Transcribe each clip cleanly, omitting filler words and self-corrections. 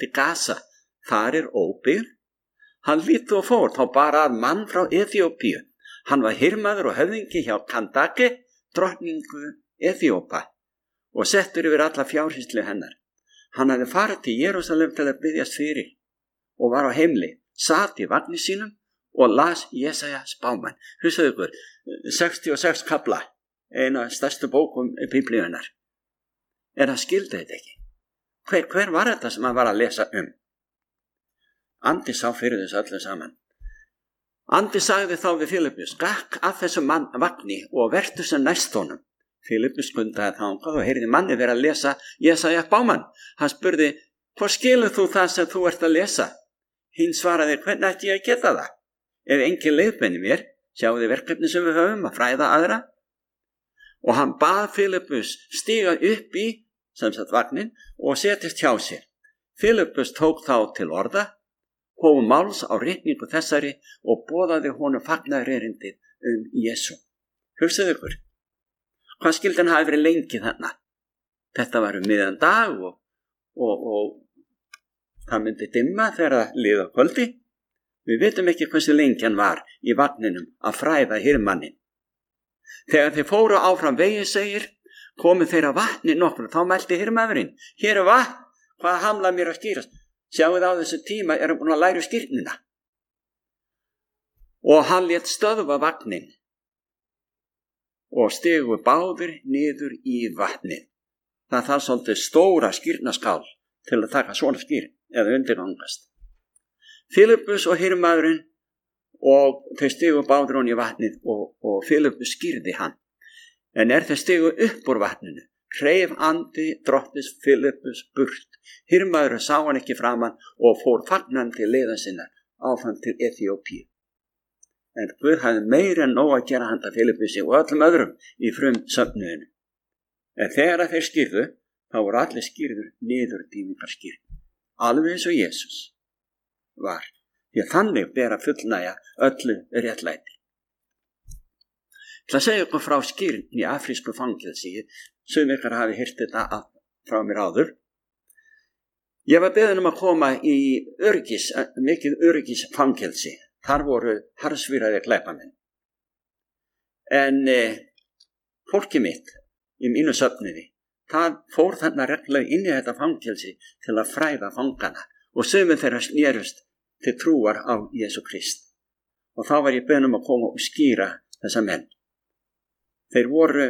til Gaza. Þar óbyggð. Hann líti og fór þá bara að mann frá Eþíópíu. Hann var hirmaður og höfðingi hjá Kandake, drottningu Eþíópa, og settur yfir alla fjárhýslu hennar. Hann hafði farið til Jerúsalem til að biðjast fyrir og var á heimli, sat í vagni sínum og las Jesaja spámann. Hugsaðu ykkur, 66 kafla, eina stærstu bókum Biblíunnar. En hann skildi þetta ekki. Hver var þetta sem hann var að lesa um? Andi sá fyrir þessu öllu saman. Andi sagði þá við Filippus, gakk að þessum vagni og vertu sem næst honum. Filippus skundaði þangað og heyrði manni vera að lesa Jesaja spámann. Hann spurði, hvað skilur þú það sem þú ert að lesa? Hinn svaraði, hvernig ætti ég að geta það? Ef engin leiðbeini mér, sjáu þið verkefni sem við höfum að fræða aðra. Og hann bað Filippus stíga upp í vagnin og setjast hjá sér. Filippus tók þá til orða, hóf máls á ritningu þessari og boðaði honum fagnaðarerindið Jesú. Hugsaðu ykkur, hvað skildi hann hafi verið lengi þarna? Þetta var miðjan dag og það myndi dimma þegar það liða kvöldi. Við vitum ekki hversu lengi hann var í vagninum að fræða hirðmanninn. Þegar þeir fóru áfram vegi segir, komu þeir að vatni nokkru, þá mælti hirðmaðurinn, hér vatn, hvað hamlaði mér að skýrast? Sjáuð á þessu tíma erum búin að læra skýrnina. Og hann lét stöðva vagnin og stigu báðir niður í vatnið. Það þarf svolítið stóra skýrnaskál til að taka svona skýrn eða undirgangast. Filippus og hirðmaðurinn og þau stigu báðir hon í vatnið og Filippus skýrði hann. En þeir stigu upp úr vatninu, hreif andi drottins Filippus burt. Hirðmaðurinn sá hann ekki framan og fór fagnandi leiðar sinnar áfram til Eþíópíu. En Guð hafði meira en nóg að gera handa Filippusi og öllum öðrum í frumsöfnuðinu. En þegar þeir skýrðu, þá voru allir skýrður niður dýfingarskýrn, alveg eins og Jesús var, því að þannig ber að fullnægja öllu réttlæti. Það segja okkur frá skýrn í afrísku fangelsi, sem ykkar hafi heyrt þetta frá mér áður. Ég var beðinn að koma í mikið öryggisfangelsi. Þar voru harðsvíraðir glæpamenn. En fólki mitt í mínu söfniði, það fór þarna reglulega inn í þetta fangelsi til að fræða fangana og sumir þeirra snerust til trúar á Jesú Krist. Og þá var ég beðinn að koma og skýra þessa menn. Þeir voru,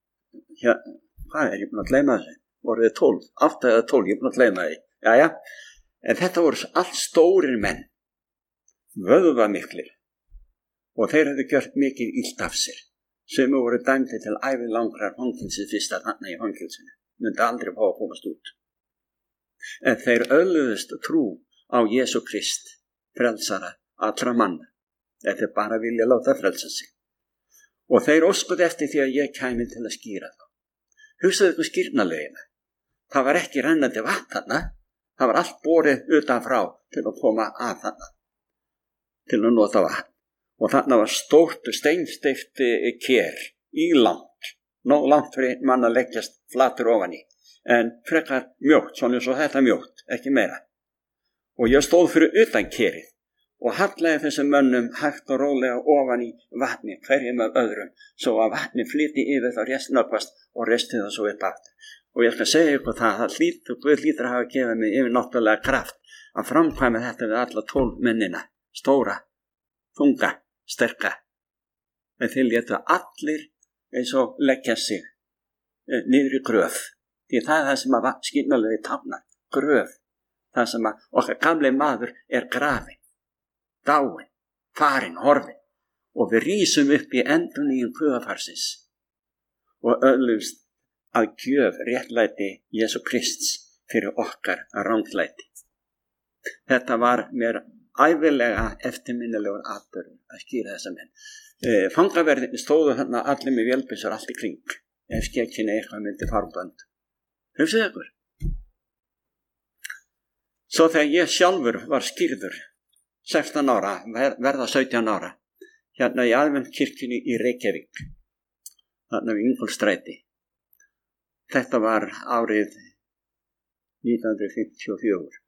hvað ég búin að gleyma þessu? Voru þið 12, 8 eða 12, ég búin að gleyma því. Jæja, en þetta voru allt stórir menn, vöðvamiklir, og þeir hefðu gjört mikið illt af sér. Sumir voru dæmdir til ævilangrar fangelsi fyrst að þarna í fangelsinu, myndi aldrei fá að komast út. En þeir öðluðust trú á Jesú Krist, frelsara allra manna, þetta bara vilja láta frelsa sig. Og þeir óskuðu eftir því að ég kæmi til að skýra þá. Hugsaðu ykkur skýrnalegina. Það var ekki rennandi vatn þarna, það var allt borið utanfrá til að koma að þarna, til að nota vatn. Og þarna var stórt steinsteypt ker, ílangt, nóg langt fyrir mann að leggjast flatur ofan í, en frekar mjótt, svona eins og þetta mjótt, ekki meira. Og ég stóð fyrir utan kerið og hallaði þessum mönnum hægt og rólega ofan í vatni, hverjum af öðrum, svo að vatni flyti yfir þá resnöggvast og resti það svo upp aftur. Og ég skal segja ykkur það Guð hlýtur að hafa gefið mig yfir náttúrulega kraft að framkvæma þetta við alla 12 mennina, stóra, þunga, sterka. En þeir létu allir eins og leggja sig niður í gröf, því það er það sem að skynalegi táknar, gröf, það sem að okkar gamli maður er grafin, dáin, farin, horfin, og við rísum upp í endurnýjun guðafarsins og öðlumst að gjöf réttlæti Jesú Krists fyrir okkar ranglæti. Þetta var mér ævilega eftirminnilegur atburður að skýra þessa menn. Fangaverðin stóðu þarna allir með vélbyssur allt í kring, ef skekkinni eitthvað myndi farbönd. Hugsaðu ykkur. Svo þegar ég sjálfur var skýrður, 16 ára, verða 17 ára, hérna í Aðventskirkjunni í Reykjavík, þarna við Ingólfsstræti. Þetta var árið 1954.